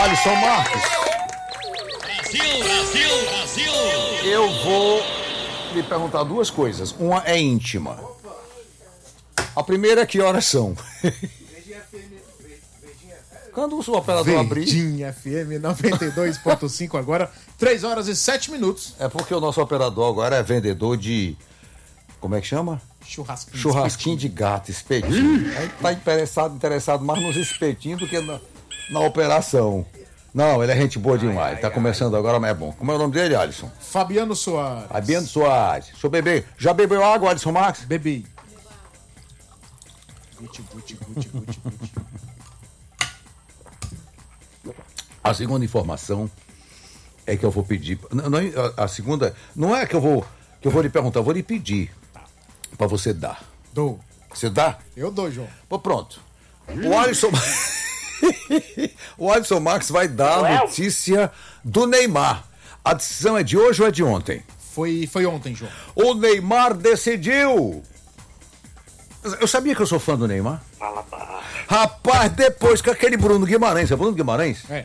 Alisson Marques. Brasil. Eu vou lhe perguntar duas coisas. Uma é íntima. A primeira é que horas são? Quando o operador abrir... Verdinha FM 92.5 agora, 3 horas e 7 minutos. É porque o nosso operador agora é vendedor de... Como é que chama? Churrasquinho de gato, espetinho. Aí tá interessado mais nos espetinhos do que na operação. Não, ele é gente boa demais. Tá começando agora, mas é bom. Como é o nome dele, Alisson? Fabiano Soares. Fabiano Soares. Deixa eu beber. Já bebeu água, Alisson Marques? Bebi. Guti. A segunda informação é que eu vou pedir. A segunda. Não é que eu vou lhe perguntar, eu vou lhe pedir pra você dar. Dou. Você dá? Eu dou, João. Pô, pronto. O Alisson. O Alisson Marques vai dar a notícia do Neymar. A decisão é de hoje ou é de ontem? Foi ontem, João. O Neymar decidiu. Eu sabia que eu sou fã do Neymar. Fala baixo. Rapaz, depois que aquele Bruno Guimarães, é Bruno Guimarães? É.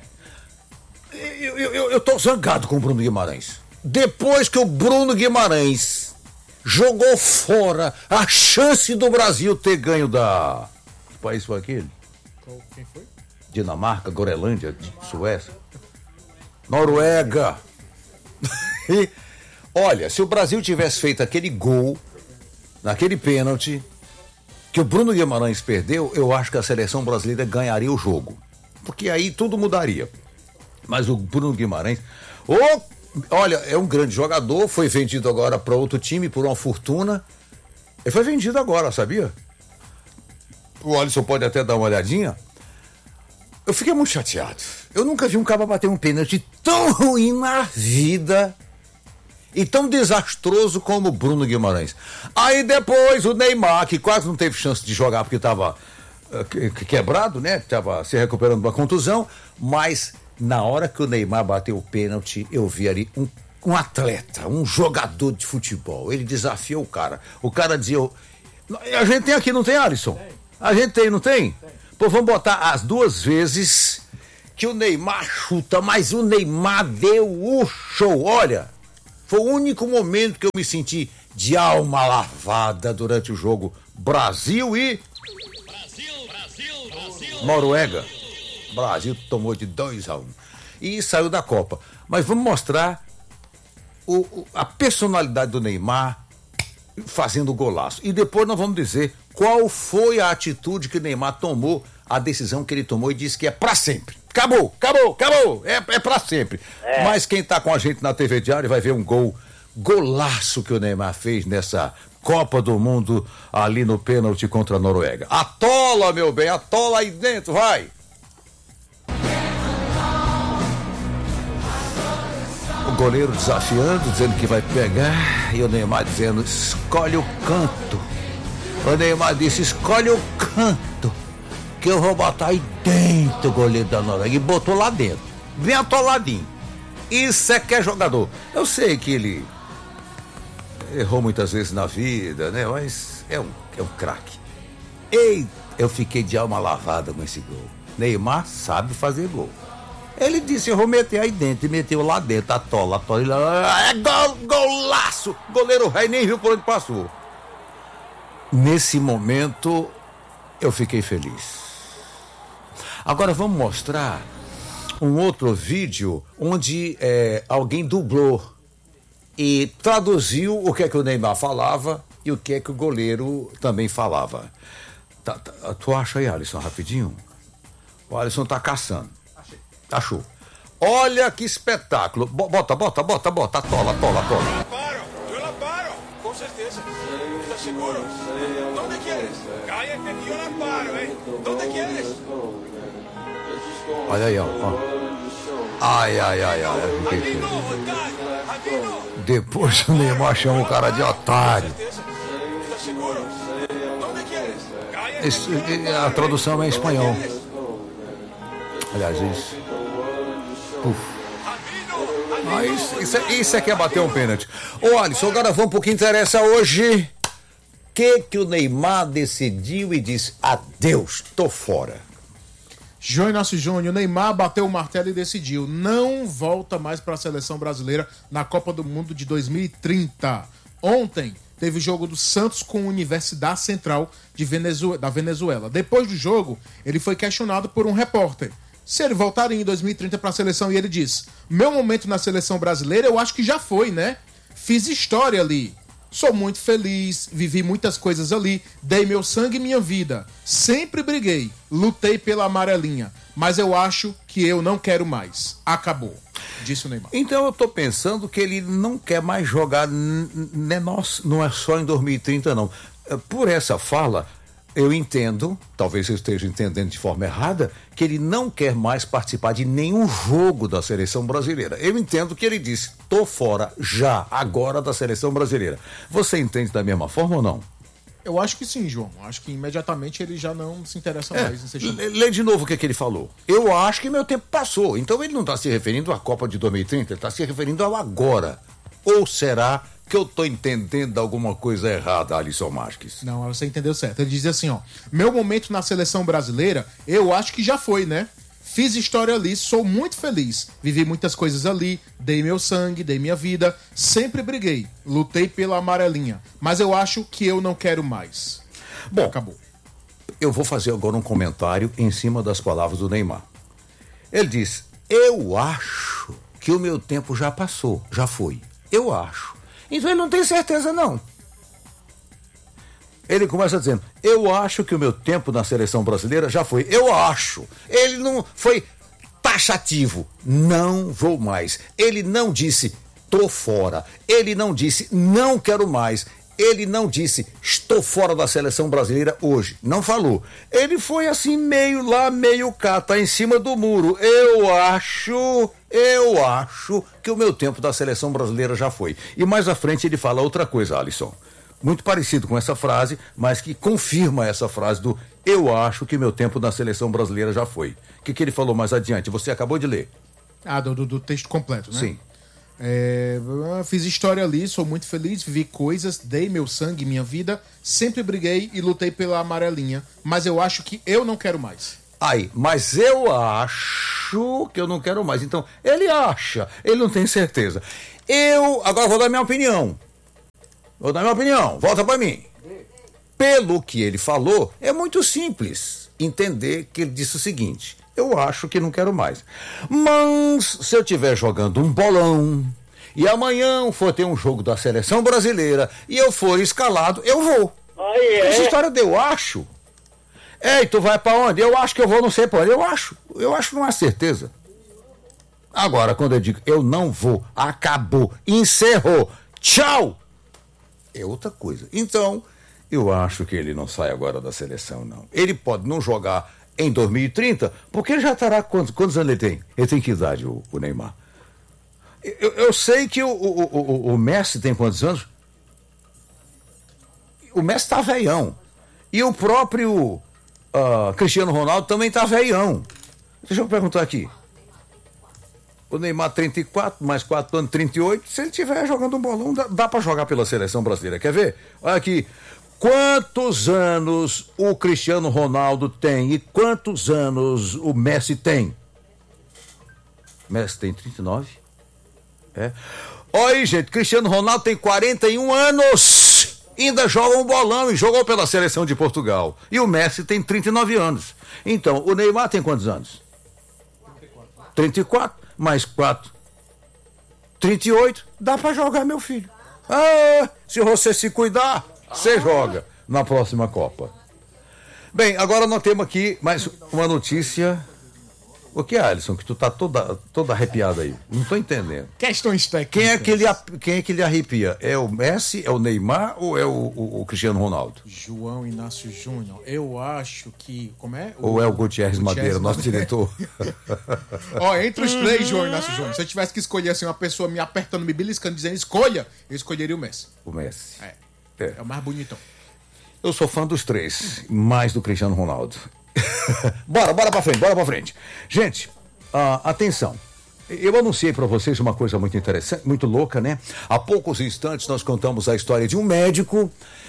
Eu tô zangado com o Bruno Guimarães. Depois que o Bruno Guimarães jogou fora a chance do Brasil ter ganho da... Que país foi aquele? Quem foi? Dinamarca, Groenlândia, Suécia, Noruega. E, olha, se o Brasil tivesse feito aquele gol, naquele pênalti, que o Bruno Guimarães perdeu, eu acho que a seleção brasileira ganharia o jogo. Porque aí tudo mudaria. Mas o Bruno Guimarães... olha, é um grande jogador, foi vendido agora para outro time por uma fortuna. Ele foi vendido agora, sabia? O Alisson pode até dar uma olhadinha. Eu fiquei muito chateado. Eu nunca vi um cara bater um pênalti tão ruim na vida e tão desastroso como o Bruno Guimarães. Aí depois o Neymar, que quase não teve chance de jogar porque estava quebrado, né? Estava se recuperando de uma contusão, mas na hora que o Neymar bateu o pênalti, eu vi ali um atleta, um jogador de futebol. Ele desafiou o cara. O cara dizia... A gente tem aqui, não tem, Alisson? A gente tem, não tem? Pô, vamos botar as duas vezes que o Neymar chuta, mas o Neymar deu o show. Olha, foi o único momento que eu me senti de alma lavada durante o jogo Brasil e... Noruega. Brasil tomou de 2-1 e saiu da Copa. Mas vamos mostrar a personalidade do Neymar fazendo golaço. E depois nós vamos dizer qual foi a atitude que o Neymar tomou, a decisão que ele tomou e disse que é pra sempre. Acabou. É pra sempre. Mas quem tá com a gente na TV Diário vai ver um golaço que o Neymar fez nessa Copa do Mundo ali no pênalti contra a Noruega. Atola, meu bem, atola aí dentro, vai! O goleiro desafiando, dizendo que vai pegar, e o Neymar dizendo, escolhe o canto. O Neymar disse, escolhe o canto, que eu vou botar aí dentro o goleiro da Noruega. E botou lá dentro, bem atoladinho. Isso é que é jogador. Eu sei que ele errou muitas vezes na vida, né? Mas é um craque. Ei, eu fiquei de alma lavada com esse gol. Neymar sabe fazer gol. Ele disse, eu vou meter aí dentro, e meteu lá dentro, atola, é golaço! O goleiro rei nem viu por onde passou. Nesse momento, eu fiquei feliz. Agora vamos mostrar um outro vídeo onde alguém dublou e traduziu o que é que o Neymar falava e o que é que o goleiro também falava. Tu acha aí, Alisson, rapidinho? O Alisson tá caçando. Achou. Olha que espetáculo. Bota, atola. Eu la paro, com certeza. Está seguro? ¿Dónde quieres? Cállate que yo la paro, ¿Dónde quieres? Olha aí, ó. Ai. Aqui não, otário. Aqui não. Depois o Neymar chama o cara de otário. Está seguro? ¿Dónde quieres? A tradução é em espanhol. Aliás, isso. Isso é que é bater um pênalti. Ô, Alisson, agora vamos pro que interessa hoje. Que o Neymar decidiu e disse, adeus, tô fora. João Inácio Júnior, Neymar bateu o martelo e decidiu. Não volta mais para a seleção brasileira na Copa do Mundo de 2030. Ontem teve o jogo do Santos com a Universidade Central da Venezuela. Depois do jogo, ele foi questionado por um repórter se ele voltaria em 2030 para a seleção, e ele disse: meu momento na seleção brasileira eu acho que já foi, né? Fiz história ali. Sou muito feliz, vivi muitas coisas ali, dei meu sangue e minha vida. Sempre briguei, lutei pela amarelinha, mas eu acho que eu não quero mais. Acabou, disse o Neymar. Então eu tô pensando que ele não quer mais jogar, não é só em 2030 não. Por essa fala, eu entendo, talvez eu esteja entendendo de forma errada, que ele não quer mais participar de nenhum jogo da seleção brasileira. Eu entendo que ele disse: tô fora já, agora, da seleção brasileira. Você entende da mesma forma ou não? Eu acho que sim, João. Acho que imediatamente ele já não se interessa mais em ser chamado. Lê de novo o que ele falou. Eu acho que meu tempo passou. Então ele não está se referindo à Copa de 2030, ele está se referindo ao agora. Ou será que eu tô entendendo alguma coisa errada, Alisson Marques? Não, você entendeu certo. Ele diz assim, ó: meu momento na seleção brasileira, eu acho que já foi, né? Fiz história ali, sou muito feliz. Vivi muitas coisas ali, dei meu sangue, dei minha vida, sempre briguei, lutei pela amarelinha, mas eu acho que eu não quero mais. Bom, acabou. Eu vou fazer agora um comentário em cima das palavras do Neymar. Ele diz: eu acho que o meu tempo já passou, já foi. Eu acho. Então ele não tem certeza, não. Ele começa dizendo: eu acho que o meu tempo na seleção brasileira já foi. Eu acho. Ele não foi taxativo. Não vou mais. Ele não disse: tô fora. Ele não disse: não quero mais. Ele não disse: estou fora da seleção brasileira hoje. Não falou. Ele foi assim, meio lá, meio cá, tá em cima do muro. Eu acho que o meu tempo da seleção brasileira já foi. E mais à frente ele fala outra coisa, Alisson. Muito parecido com essa frase, mas que confirma essa frase do eu acho que meu tempo na seleção brasileira já foi. O que ele falou mais adiante? Você acabou de ler. Do texto completo, né? Sim. Fiz história ali, sou muito feliz, vivi coisas, dei meu sangue, minha vida, sempre briguei e lutei pela amarelinha, mas eu acho que eu não quero mais. Mas eu acho que eu não quero mais. Então, ele acha, ele não tem certeza. Agora vou dar minha opinião. Volta pra mim. Pelo que ele falou, é muito simples entender que ele disse o seguinte: eu acho que não quero mais. Mas se eu estiver jogando um bolão e amanhã for ter um jogo da seleção brasileira e eu for escalado, eu vou. Essa história de eu acho. Ei, tu vai pra onde? Eu acho que eu vou não sei pra onde. Eu acho não é certeza. Agora, quando eu digo eu não vou, acabou, encerrou, tchau, é outra coisa. Então, eu acho que ele não sai agora da seleção, não. Ele pode não jogar em 2030, porque ele já estará... Quantos anos ele tem? Ele tem que idade, o Neymar? Eu sei que o Messi tem quantos anos? O Messi tá velhão. E o próprio Cristiano Ronaldo também tá velhão. Deixa eu perguntar aqui. O Neymar 34, mais 4 anos, 38. Se ele estiver jogando um bolão, dá para jogar pela seleção brasileira. Quer ver? Olha aqui. Quantos anos o Cristiano Ronaldo tem e quantos anos o Messi tem? Messi tem 39. Olha aí, gente. Cristiano Ronaldo tem 41 anos. Ainda joga um bolão e jogou pela seleção de Portugal. E o Messi tem 39 anos. Então, o Neymar tem quantos anos? 34. Mais 4, 38, dá pra jogar, meu filho. Se você se cuidar, você joga na próxima Copa. Bem, agora nós temos aqui mais uma notícia. O que é, Alisson, que tu tá toda arrepiada aí? Não tô entendendo. Questões técnicas. Quem é que ele arrepia? É o Messi, é o Neymar ou é o Cristiano Ronaldo? João Inácio Júnior. Eu acho que... Como é? Ou é o Gutierrez Madeira, nosso diretor? Entre os três, João Inácio Júnior. Se eu tivesse que escolher assim, uma pessoa me apertando, me beliscando, dizendo escolha, eu escolheria o Messi. O Messi. É o mais bonitão. Eu sou fã dos três, mais do Cristiano Ronaldo. Bora pra frente. Gente, atenção. Eu anunciei para vocês uma coisa muito interessante, muito louca, né? Há poucos instantes nós contamos a história de um médico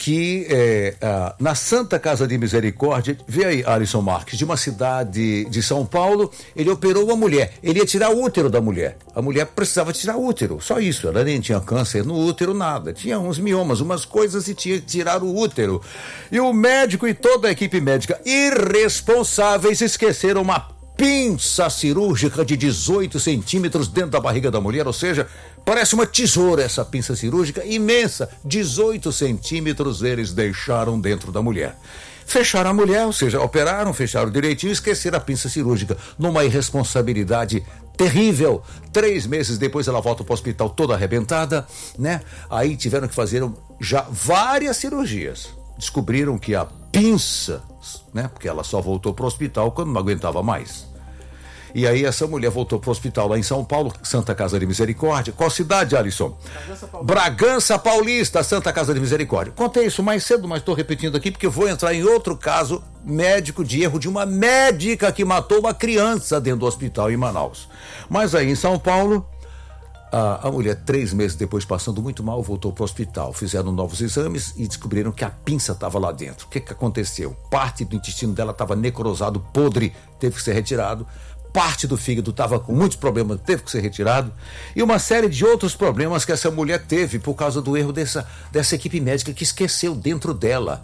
que na Santa Casa de Misericórdia, vê aí, Alisson Marques, de uma cidade de São Paulo, ele operou uma mulher, ele ia tirar o útero da mulher, a mulher precisava tirar o útero, só isso, ela nem tinha câncer no útero, nada, tinha uns miomas, umas coisas e tinha que tirar o útero, e o médico e toda a equipe médica irresponsáveis esqueceram uma pinça cirúrgica de 18 centímetros dentro da barriga da mulher, ou seja, parece uma tesoura essa pinça cirúrgica imensa, 18 centímetros eles deixaram dentro da mulher. Fecharam a mulher, ou seja, operaram, fecharam direitinho e esqueceram a pinça cirúrgica, numa irresponsabilidade terrível. 3 meses depois ela volta para o hospital toda arrebentada, né? Aí tiveram que fazer já várias cirurgias. Descobriram que a pinça, né? Porque ela só voltou para o hospital quando não aguentava mais. E aí essa mulher voltou para o hospital lá em São Paulo, Santa Casa de Misericórdia. Qual cidade, Alisson? Bragança Paulista, Santa Casa de Misericórdia. Contei isso mais cedo, mas estou repetindo aqui porque eu vou entrar em outro caso médico de erro de uma médica que matou uma criança dentro do hospital em Manaus. Mas aí em São Paulo, a mulher, 3 meses depois, passando muito mal, voltou para o hospital. Fizeram novos exames e descobriram que a pinça estava lá dentro. O que aconteceu? Parte do intestino dela estava necrosado, podre, teve que ser retirado. Parte do fígado estava com muitos problemas, teve que ser retirado. E uma série de outros problemas que essa mulher teve por causa do erro dessa equipe médica que esqueceu dentro dela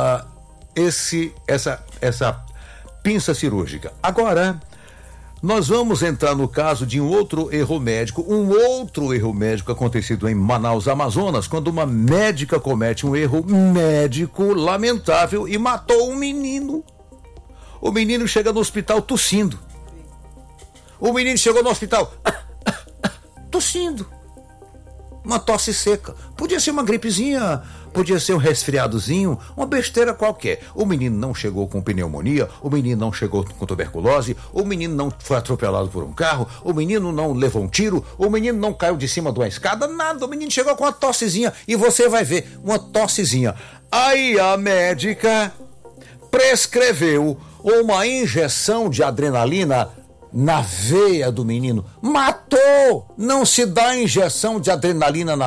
essa pinça cirúrgica. Agora, nós vamos entrar no caso de um outro erro médico acontecido em Manaus, Amazonas, quando uma médica comete um erro médico lamentável e matou um menino. O menino chega no hospital tossindo. O menino chegou no hospital tossindo. Uma tosse seca. Podia ser uma gripezinha, podia ser um resfriadozinho, uma besteira qualquer. O menino não chegou com pneumonia, o menino não chegou com tuberculose, o menino não foi atropelado por um carro, o menino não levou um tiro, o menino não caiu de cima de uma escada, nada. O menino chegou com uma tossezinha e você vai ver, uma tossezinha. Aí a médica prescreveu uma injeção de adrenalina na veia do menino. Matou! Não se dá injeção de adrenalina na